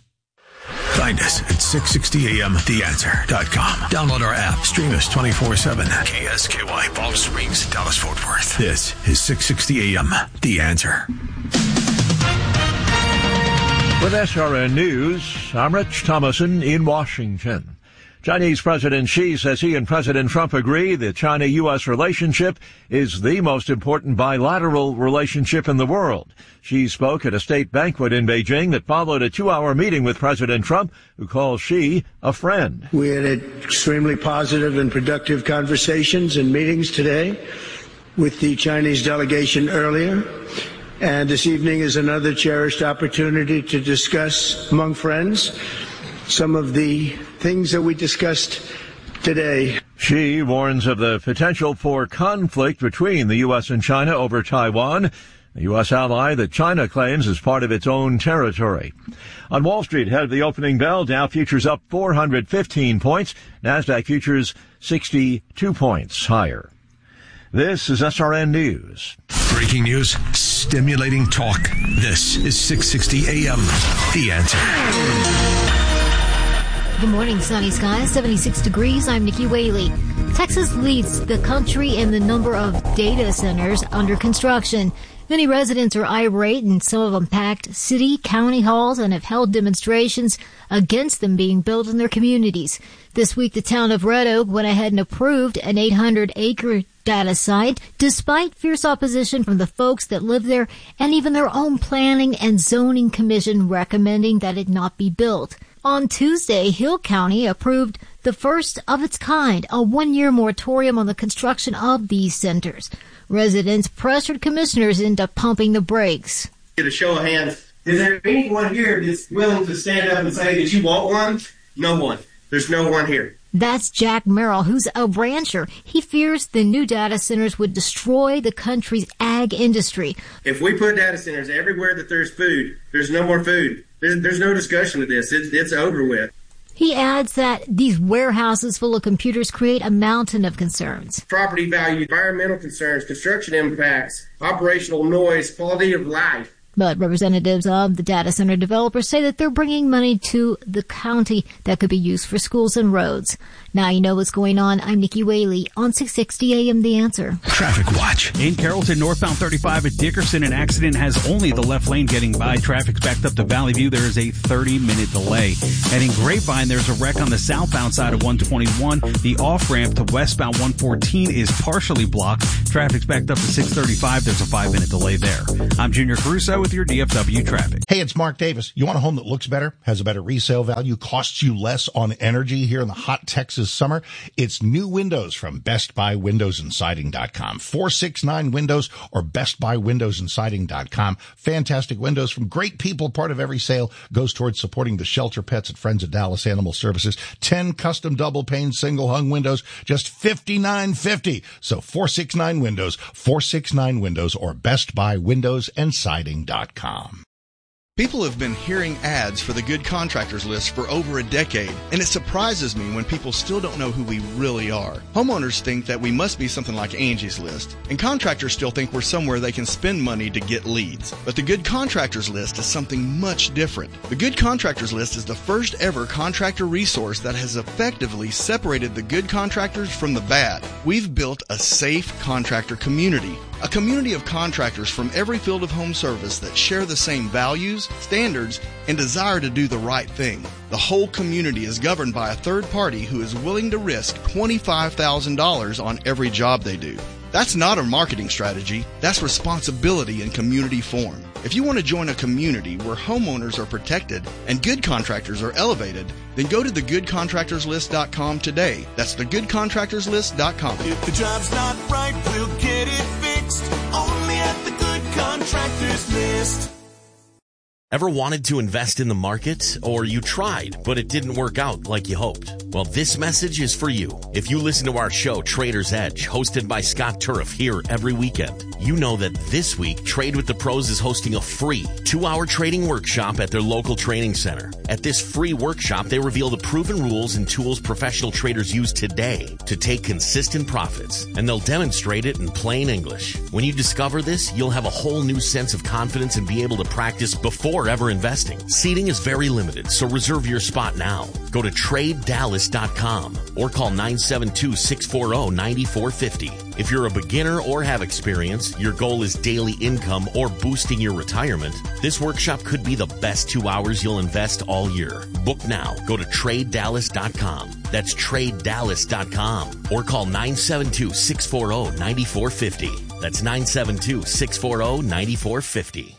Find us at six sixty A M the answer dot com. Download our app. Stream us twenty-four seven. K S K Y, Palm Springs, Dallas, Fort Worth. This is six sixty A M The Answer. With S R N News, I'm Rich Thomason in Washington. Chinese President Xi says he and President Trump agree the China-U S relationship is the most important bilateral relationship in the world. Xi spoke at a state banquet in Beijing that followed a two-hour meeting with President Trump, who calls Xi a friend. We had extremely positive and productive conversations and meetings today with the Chinese delegation earlier. And this evening is another cherished opportunity to discuss among friends some of the things that we discussed today. Xi warns of the potential for conflict between the U S and China over Taiwan, a U S ally that China claims is part of its own territory. On Wall Street, ahead of the opening bell, Dow futures up four hundred fifteen points, NASDAQ futures sixty-two points higher. This is S R N News. Breaking news, stimulating talk. This is six sixty A M The Answer. Good morning, sunny skies, seventy-six degrees. I'm Nikki Whaley. Texas leads the country in the number of data centers under construction. Many residents are irate, and some of them packed city, county halls and have held demonstrations against them being built in their communities. This week, the town of Red Oak went ahead and approved an eight hundred acre data site, despite fierce opposition from the folks that live there and even their own planning and zoning commission recommending that it not be built. On Tuesday, Hill County approved the first of its kind, a one-year moratorium on the construction of these centers. Residents pressured commissioners into pumping the brakes. Get a show of hands. Is there anyone here that's willing to stand up and say that you want one? No one. There's no one here. That's Jack Merrill, who's a rancher. He fears the new data centers would destroy the country's ag industry. If we put data centers everywhere that there's food, there's no more food. There's, there's no discussion with this. It's, it's over with. He adds that these warehouses full of computers create a mountain of concerns. Property value, environmental concerns, construction impacts, operational noise, quality of life. But representatives of the data center developers say that they're bringing money to the county that could be used for schools and roads. Now you know what's going on. I'm Nikki Whaley on six sixty A M The Answer. Traffic watch. In Carrollton, northbound thirty-five at Dickerson, an accident has only the left lane getting by. Traffic's backed up to Valley View. There is a thirty-minute delay. And in Grapevine, there's a wreck on the southbound side of one twenty-one. The off-ramp to westbound one fourteen is partially blocked. Traffic's backed up to six thirty-five. There's a five-minute delay there. I'm Junior Caruso with your D F W traffic. Hey, it's Mark Davis. You want a home that looks better, has a better resale value, costs you less on energy here in the hot Texas summer? It's new windows from Best Buy Windows and Siding dot com. four six nine Windows or Best Buy Windows and Siding dot com. Fantastic windows from great people. Part of every sale goes towards supporting the shelter pets at Friends of Dallas Animal Services. ten custom double pane single hung windows, just fifty-nine fifty. So four six nine Windows, four six nine Windows or Best Buy Windows and Siding dot com. People have been hearing ads for the Good Contractors List for over a decade, and it surprises me when people still don't know who we really are. Homeowners think that we must be something like Angie's List, and contractors still think we're somewhere they can spend money to get leads. But the Good Contractors List is something much different. The Good Contractors List is the first ever contractor resource that has effectively separated the good contractors from the bad. We've built a safe contractor community. A community of contractors from every field of home service that share the same values, standards, and desire to do the right thing. The whole community is governed by a third party who is willing to risk twenty-five thousand dollars on every job they do. That's not a marketing strategy. That's responsibility in community form. If you want to join a community where homeowners are protected and good contractors are elevated, then go to the good contractors list dot com today. That's the good contractors list dot com. If the job's not right, we'll get it fixed. Only at the Good Contractors List. Ever wanted to invest in the market? Or you tried, but it didn't work out like you hoped? Well, this message is for you. If you listen to our show, Trader's Edge, hosted by Scott Turf here every weekend, you know that this week, Trade with the Pros is hosting a free two-hour trading workshop at their local training center. At this free workshop, they reveal the proven rules and tools professional traders use today to take consistent profits, and they'll demonstrate it in plain English. When you discover this, you'll have a whole new sense of confidence and be able to practice before ever investing. Seating is very limited, so reserve your spot now. Go to trade dallas dot com or call nine seven two, six four zero, nine four five zero. If you're a beginner or have experience, your goal is daily income or boosting your retirement, this workshop could be the best two hours you'll invest all year. Book now. Go to trade dallas dot com. That's trade dallas dot com or call nine seven two, six four zero, nine four five zero. That's nine seven two, six four zero, nine four five zero.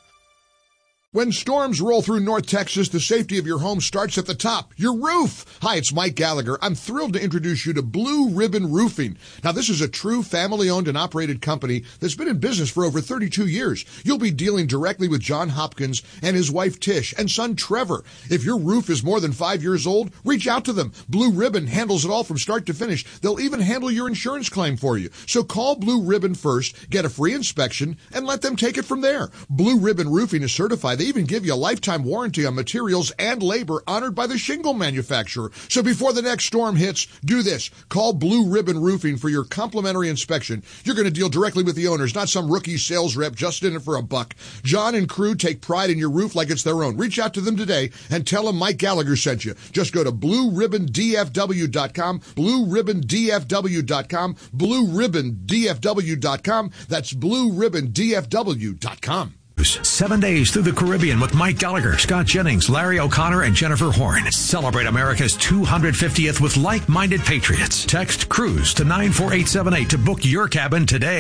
When storms roll through North Texas, the safety of your home starts at the top, your roof. Hi, it's Mike Gallagher. I'm thrilled to introduce you to Blue Ribbon Roofing. Now, this is a true family-owned and operated company that's been in business for over thirty-two years. You'll be dealing directly with John Hopkins and his wife Tish and son Trevor. If your roof is more than five years old, reach out to them. Blue Ribbon handles it all from start to finish. They'll even handle your insurance claim for you. So call Blue Ribbon first, get a free inspection, and let them take it from there. Blue Ribbon Roofing is certified. They even give you a lifetime warranty on materials and labor honored by the shingle manufacturer. So before the next storm hits, do this. Call Blue Ribbon Roofing for your complimentary inspection. You're going to deal directly with the owners, not some rookie sales rep just in it for a buck. John and crew take pride in your roof like it's their own. Reach out to them today and tell them Mike Gallagher sent you. Just go to blue ribbon d f w dot com, blue ribbon d f w dot com, blue ribbon d f w dot com. That's blue ribbon d f w dot com. Seven days through the Caribbean with Mike Gallagher, Scott Jennings, Larry O'Connor, and Jennifer Horn. Celebrate America's two hundred fiftieth with like-minded patriots. Text CRUISE to nine four eight seven eight to book your cabin today.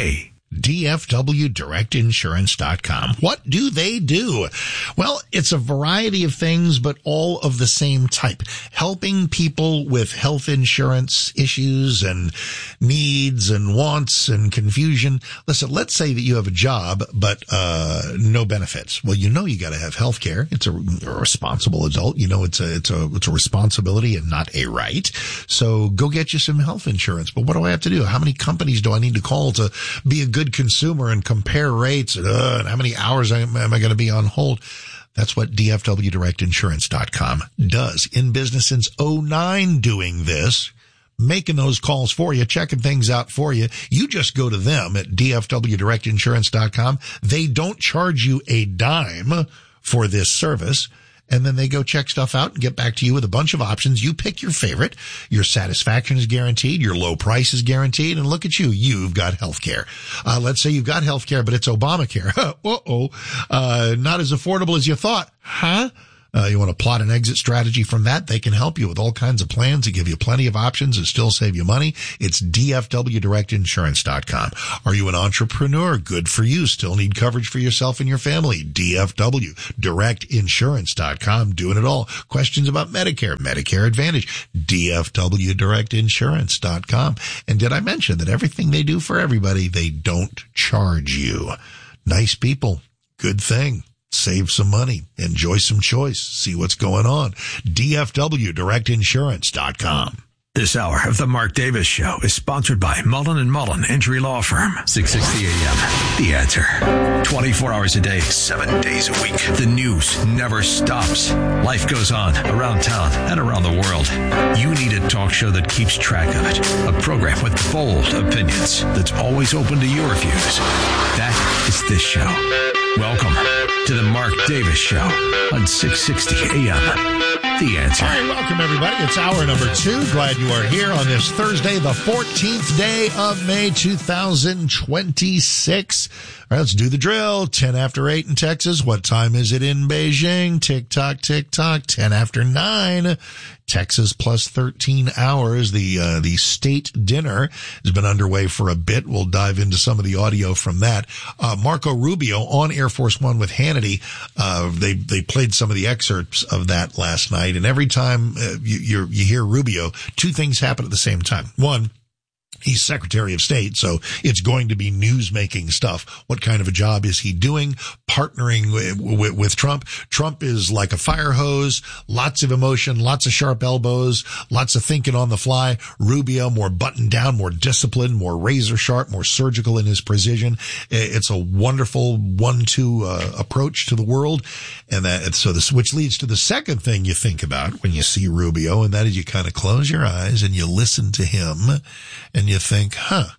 D F W Direct Insurance dot com. What do they do? Well, it's a variety of things, but all of the same type. Helping people with health insurance issues and needs and wants and confusion. Listen, let's say that you have a job, but uh no benefits. Well, you know you got to have health care. It's a, a responsible adult. You know it's a it's a it's a responsibility and not a right. So go get you some health insurance. But what do I have to do? How many companies do I need to call to be a good consumer and compare rates and, uh, and how many hours am, am I going to be on hold? That's what D F W Direct Insurance dot com does. In business since oh nine doing this, making those calls for you, checking things out for you. You just go to them at D F W Direct Insurance dot com. They don't charge you a dime for this service. And then they go check stuff out and get back to you with a bunch of options. You pick your favorite. Your satisfaction is guaranteed. Your low price is guaranteed. And look at you. You've got health care. Uh, let's say you've got health care, but it's Obamacare. Uh-oh. Uh, not as affordable as you thought. Huh? Uh, you want to plot an exit strategy from that? They can help you with all kinds of plans to give you plenty of options and still save you money. It's D F W Direct Insurance dot com. Are you an entrepreneur? Good for you. Still need coverage for yourself and your family. D F W Direct Insurance dot com. Doing it all. Questions about Medicare, Medicare Advantage. D F W Direct Insurance dot com. And did I mention that everything they do for everybody, they don't charge you? Nice people. Good thing. Save some money. Enjoy some choice. See what's going on. D F W Direct Insurance dot com. This hour of the Mark Davis Show is sponsored by Mullen and Mullen Injury Law Firm. six sixty a.m. The Answer. twenty-four hours a day, seven days a week. The news never stops. Life goes on around town and around the world. You need a talk show that keeps track of it. A program with bold opinions that's always open to your views. That is this show. Welcome to the Mark Davis Show on six sixty a.m. The Answer. All right, welcome everybody. It's hour number two. Glad you are here on this Thursday, the fourteenth day of May, two thousand twenty-six. All right, let's do the drill. ten after eight in Texas. What time is it in Beijing? Tick tock, tick tock. ten after nine. Texas plus thirteen hours. The, uh, the state dinner has been underway for a bit. We'll dive into some of the audio from that. Uh, Marco Rubio on Air Force One with Hannity. Uh, they, they played some of the excerpts of that last night. And every time uh, you, you're, you hear Rubio, two things happen at the same time. One, he's Secretary of State, so it's going to be news-making stuff. What kind of a job is he doing? Partnering with, with, with Trump. Trump is like a fire hose, lots of emotion, lots of sharp elbows, lots of thinking on the fly. Rubio, more buttoned down, more disciplined, more razor sharp, more surgical in his precision. It's a wonderful one-two uh, approach to the world. And that, so this, which leads to the second thing you think about when you see Rubio, and that is you kind of close your eyes and you listen to him. And you think, huh,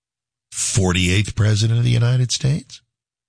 forty-eighth president of the United States?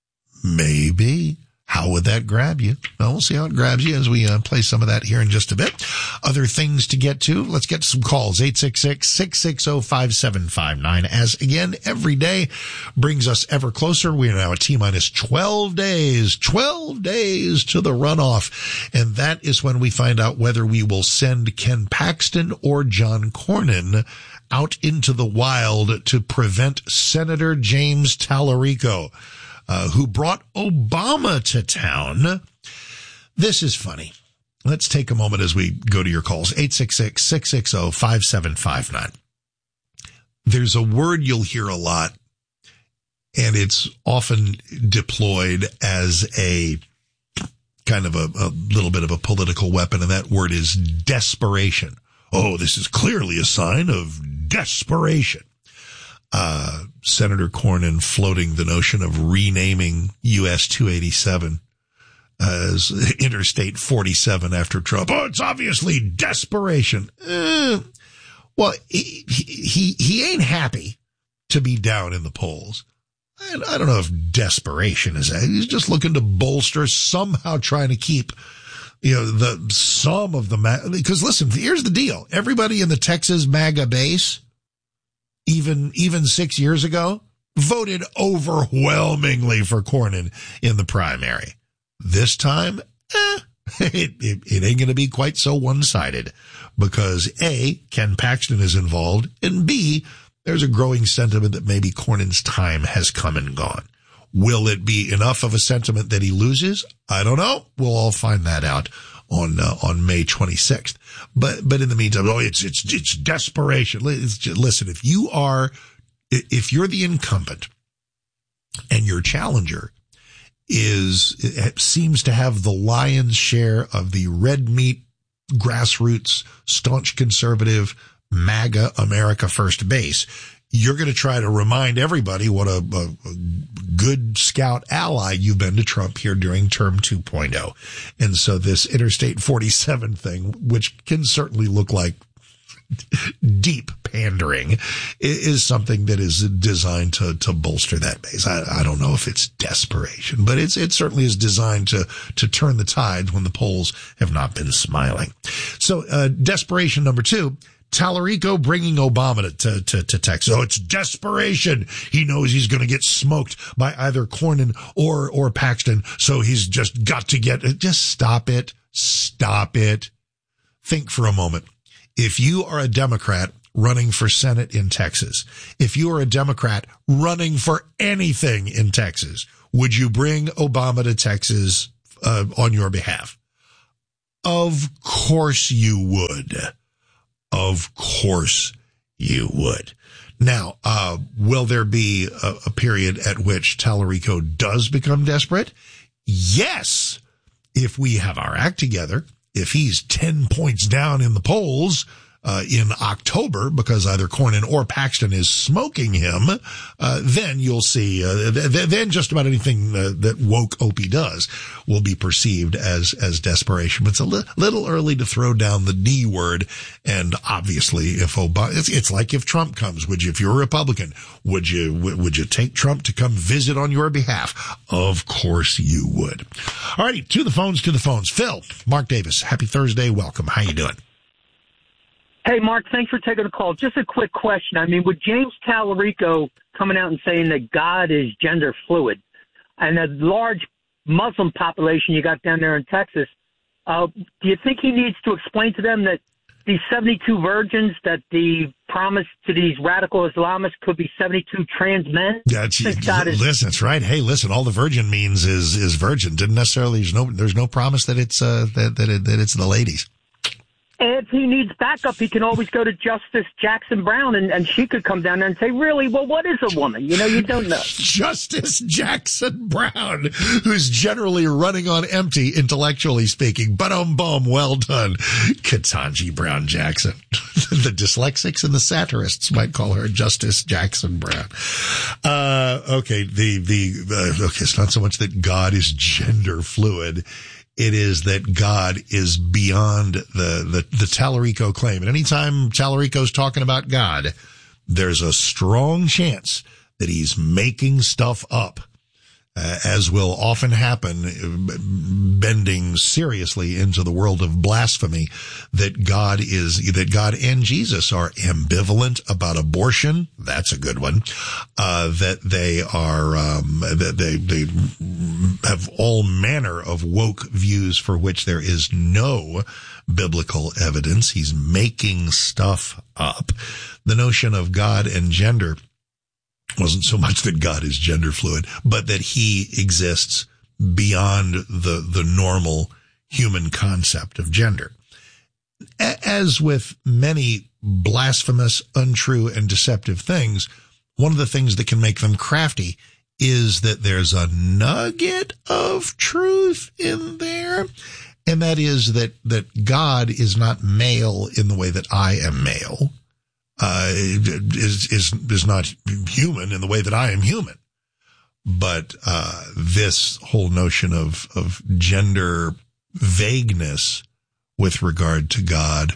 Maybe. How would that grab you? Well, we'll see how it grabs you as we uh, play some of that here in just a bit. Other things to get to. Let's get some calls. eight six six, six six zero, five seven five nine. As again, every day brings us ever closer. We are now at T minus twelve days, twelve days to the runoff. And that is when we find out whether we will send Ken Paxton or John Cornyn out into the wild to prevent Senator James Tallarico, uh, who brought Obama to town. This is funny. Let's take a moment as we go to your calls. eight six six, six six zero, five seven five nine. There's a word you'll hear a lot, and it's often deployed as a kind of a, a little bit of a political weapon, and that word is desperation. Oh, this is clearly a sign of desperation. Uh, Senator Cornyn floating the notion of renaming U S two eighty-seven as Interstate forty-seven after Trump. Oh, it's obviously desperation. Eh, well, he, he, he ain't happy to be down in the polls. I, I don't know if desperation is that. He's just looking to bolster, somehow trying to keep you know, the some of the, because listen, here's the deal. Everybody in the Texas MAGA base, even, even six years ago, voted overwhelmingly for Cornyn in the primary. This time, eh, it, it, it ain't going to be quite so one-sided because A, Ken Paxton is involved, and B, there's a growing sentiment that maybe Cornyn's time has come and gone. Will it be enough of a sentiment that he loses? I don't know. We'll all find that out on uh, on May twenty-sixth. But but in the meantime, oh, it's it's it's desperation. It's just, listen, if you are if you're the incumbent and your challenger is it seems to have the lion's share of the red meat, grassroots, staunch conservative, MAGA America First base, you're going to try to remind everybody what a, a, a good scout ally you've been to Trump here during term two point oh. And so this Interstate forty-seven thing, which can certainly look like deep pandering, is something that is designed to, to bolster that base. I, I don't know if it's desperation, but it's, it certainly is designed to, to turn the tide when the polls have not been smiling. So, uh, desperation number two, Tallarico bringing Obama to, to, to Texas. Oh, it's desperation. He knows he's going to get smoked by either Cornyn or, or Paxton. So he's just got to get it. Just stop it. Stop it. Think for a moment. If you are a Democrat running for Senate in Texas, if you are a Democrat running for anything in Texas, would you bring Obama to Texas uh, on your behalf? Of course you would. Of course you would. Now, uh, will there be a, a period at which Tallarico does become desperate? Yes. If we have our act together, if he's ten points down in the polls, uh, in October because either Cornyn or Paxton is smoking him, uh, then you'll see, uh, th- then just about anything uh, that woke Opie does will be perceived as, as desperation. But it's a li- little early to throw down the D word. And obviously if Obama, it's, it's like if Trump comes, would you, if you're a Republican, would you, w- would you take Trump to come visit on your behalf? Of course you would. All righty, to the phones, to the phones. Phil, Mark Davis, happy Thursday. Welcome. How you doing? Hey, Mark, thanks for taking the call. Just a quick question. I mean, with James Tallarico coming out and saying that God is gender fluid and a large Muslim population you got down there in Texas, uh, do you think he needs to explain to them that these seventy-two virgins, that the promise to these radical Islamists could be seventy-two trans men? That's, God is, listen, that's right. Hey, listen, all the virgin means is, is virgin. Didn't necessarily, there's no, there's no promise that it's, uh, that, that, it, that it's the ladies. If he needs backup, he can always go to Justice Jackson Brown, and, and she could come down there and say, really, well, what is a woman? You know, you don't know. Justice Jackson Brown, who's generally running on empty, intellectually speaking. But um bum, well done. Ketanji Brown Jackson. The dyslexics and the satirists might call her Justice Jackson Brown. Uh, okay, the, the, uh, okay, it's not so much that God is gender fluid. It is that God is beyond the, the, the Tallarico claim. And anytime Tallarico's talking about God, there's a strong chance that he's making stuff up, uh, as will often happen, bending seriously into the world of blasphemy, that God is, that God and Jesus are ambivalent about abortion. That's a good one. Uh, that they are, um, that they, they have all manner of woke views for which there is no biblical evidence. He's making stuff up. The notion of God and gender wasn't so much that God is gender fluid, but that he exists beyond the, the normal human concept of gender. As with many blasphemous, untrue, and deceptive things, one of the things that can make them crafty is that there's a nugget of truth in there. And that is that, that God is not male in the way that I am male. Uh, is, is, is not human in the way that I am human. But, uh, this whole notion of, of gender vagueness with regard to God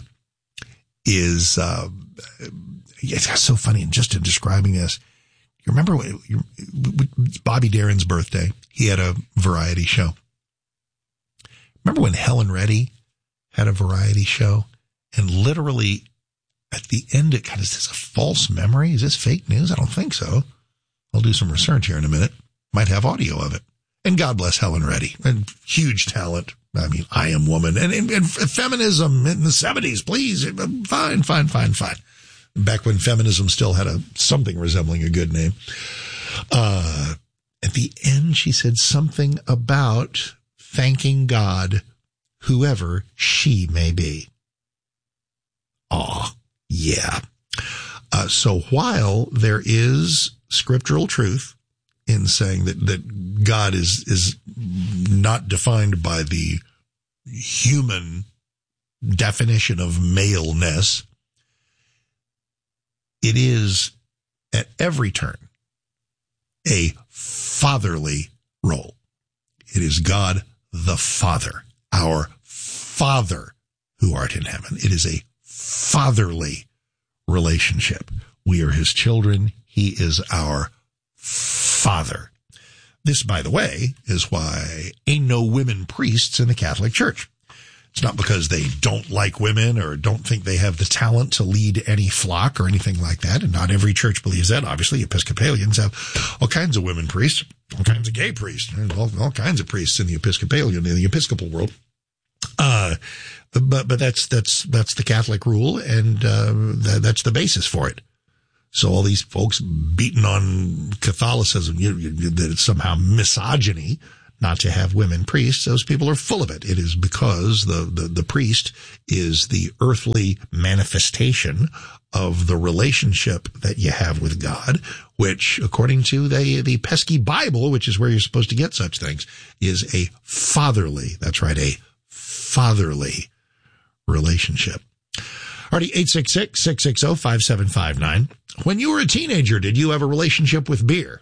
is, uh, it's so funny. And just in describing this, you remember when, you, Bobby Darin's birthday, he had a variety show. Remember when Helen Reddy had a variety show and literally at the end, it kind of is a false memory. Is this fake news? I don't think so. I'll do some research here in a minute. Might have audio of it. And God bless Helen Reddy. And huge talent. I mean, I Am Woman. And, and, and feminism in the seventies, please. Fine, fine, fine, fine. back when feminism still had a something resembling a good name. Uh, at the end, she said something about thanking God, whoever she may be. Aw, yeah. Uh, so while there is scriptural truth in saying that, that God is, is not defined by the human definition of maleness, it is at every turn a fatherly role. It is God the Father, our Father who art in heaven. It is a fatherly relationship. We are his children. He is our Father. This, by the way, is why ain't no women priests in the Catholic Church. It's not because they don't like women or don't think they have the talent to lead any flock or anything like that. And not every church believes that. Obviously, Episcopalians have all kinds of women priests, all kinds of gay priests, and all, all kinds of priests in the Episcopalian, in the Episcopal world. Uh, but, but that's, that's, that's the Catholic rule, and, uh, that, that's the basis for it. So all these folks beating on Catholicism, you, you, that it's somehow misogyny not to have women priests, those people are full of it. It is because the, the, the priest is the earthly manifestation of the relationship that you have with God, which, according to the, the pesky Bible, which is where you're supposed to get such things, is a fatherly, that's right, a fatherly relationship. Alrighty, eight six six, six six zero, five seven five nine. When you were a teenager, did you have a relationship with beer?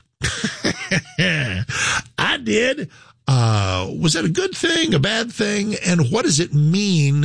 I did. Uh, was that a good thing, a bad thing? And what does it mean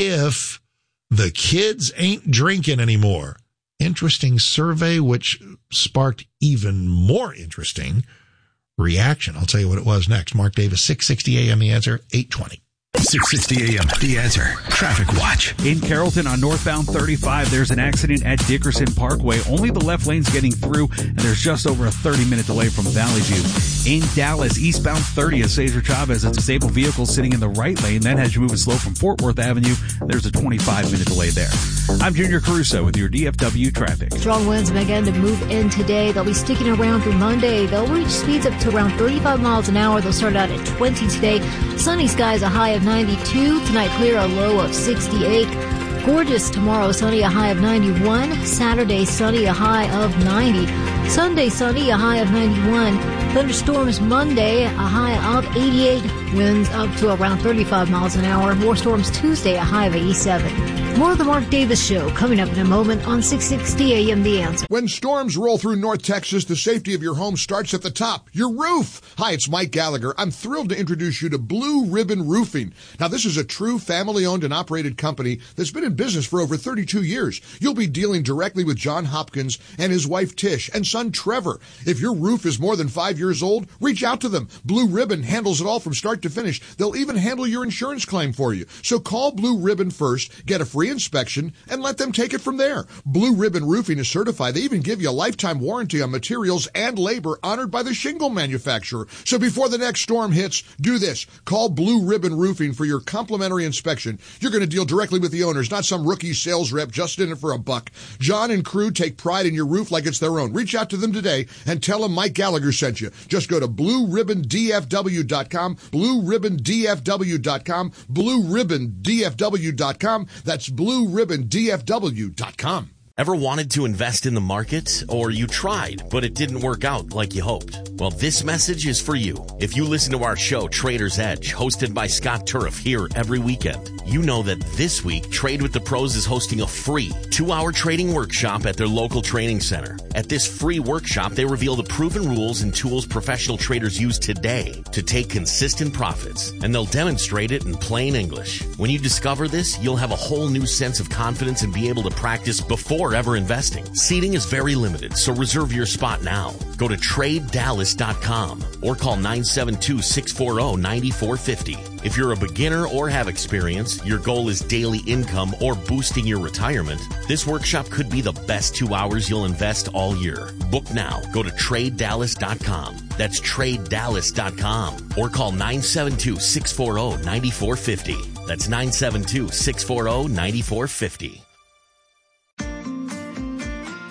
if the kids ain't drinking anymore? Interesting survey, which sparked even more interesting reaction. I'll tell you what it was next. Mark Davis, six sixty A M, The Answer, eight twenty. six sixty A M, The Answer. Traffic Watch. In Carrollton on northbound thirty-five, there's an accident at Dickerson Parkway. Only the left lane's getting through, and there's just over a thirty minute delay from Valley View. In Dallas, eastbound thirty at Cesar Chavez, a disabled vehicle sitting in the right lane. That has you moving slow from Fort Worth Avenue. There's a twenty-five minute delay there. I'm Junior Caruso with your D F W traffic. Strong winds begin to move in today. They'll be sticking around through Monday. They'll reach speeds up to around thirty-five miles an hour. They'll start out at twenty today. Sunny skies, a high of ninety-two. Tonight clear, a low of sixty-eight. Gorgeous tomorrow, sunny, a high of ninety-one. Saturday, sunny, a high of ninety. Sunday, sunny, a high of ninety-one. Thunderstorms Monday, a high of eighty-eight. Winds up to around thirty-five miles an hour. More storms Tuesday, a high of eighty-seven. More of the Mark Davis Show coming up in a moment on six sixty A M The Answer. When storms roll through North Texas, the safety of your home starts at the top, your roof. Hi, it's Mike Gallagher. I'm thrilled to introduce you to Blue Ribbon Roofing. Now, this is a true family-owned and operated company that's been in business for over thirty-two years. You'll be dealing directly with John Hopkins and his wife Tish and son Trevor. If your roof is more than five years old, reach out to them. Blue Ribbon handles it all from start to finish. They'll even handle your insurance claim for you. So call Blue Ribbon first, get a free inspection, and let them take it from there. Blue Ribbon Roofing is certified. They even give you a lifetime warranty on materials and labor honored by the shingle manufacturer. So before the next storm hits, do this. Call Blue Ribbon Roofing for your complimentary inspection. You're going to deal directly with the owners, not some rookie sales rep just in it for a buck. John and crew take pride in your roof like it's their own. Reach out to them today and tell them Mike Gallagher sent you. Just go to blue ribbon d f w dot com, blue ribbon d f w dot com, blue ribbon d f w dot com. That's blue ribbon d f w dot com. Ever wanted to invest in the market? Or you tried, but it didn't work out like you hoped? Well, this message is for you. If you listen to our show, Trader's Edge, hosted by Scott Turf here every weekend, you know that this week, Trade with the Pros is hosting a free two-hour trading workshop at their local training center. At this free workshop, they reveal the proven rules and tools professional traders use today to take consistent profits, and they'll demonstrate it in plain English. When you discover this, you'll have a whole new sense of confidence and be able to practice before ever investing. Seating is very limited, so reserve your spot now. Go to trade dallas dot com or call nine seven two, six four zero, nine four five zero. If you're a beginner or have experience, your goal is daily income or boosting your retirement, this workshop could be the best two hours you'll invest all year. Book now. Go to trade dallas dot com. That's trade dallas dot com or call nine seven two, six four zero, nine four five zero. That's nine seven two, six four zero, nine four five zero.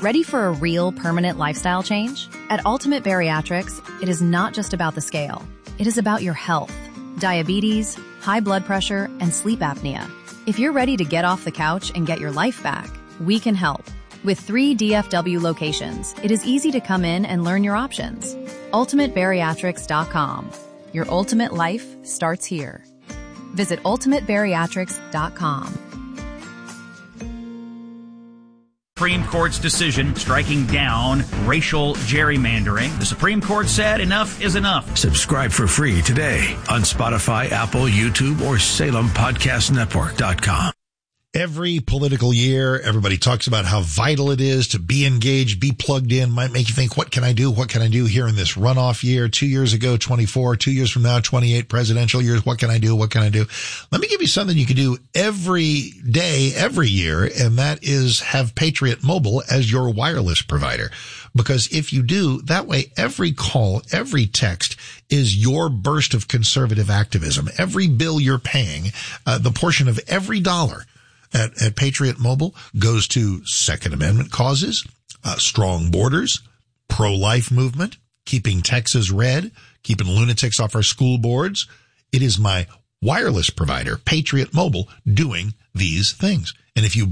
Ready for a real permanent lifestyle change? At Ultimate Bariatrics, it is not just about the scale. It is about your health, diabetes, high blood pressure, and sleep apnea. If you're ready to get off the couch and get your life back, we can help. With three D F W locations, it is easy to come in and learn your options. ultimate bariatrics dot com. Your ultimate life starts here. Visit ultimate bariatrics dot com. Supreme Court's decision striking down racial gerrymandering. The Supreme Court said enough is enough. Subscribe for free today on Spotify, Apple, YouTube, or Salem Podcast Network dot com. Every political year, everybody talks about how vital it is to be engaged, be plugged in. Might make you think, what can I do? What can I do here in this runoff year? Two years ago, twenty-four. Two years from now, twenty-eight presidential years. What can I do? What can I do? Let me give you something you can do every day, every year, and that is have Patriot Mobile as your wireless provider. Because if you do, that way every call, every text is your burst of conservative activism. Every bill you're paying, uh, the portion of every dollar At, at Patriot Mobile goes to Second Amendment causes, uh, strong borders, pro-life movement, keeping Texas red, keeping lunatics off our school boards. It is my wireless provider, Patriot Mobile, doing these things. And if you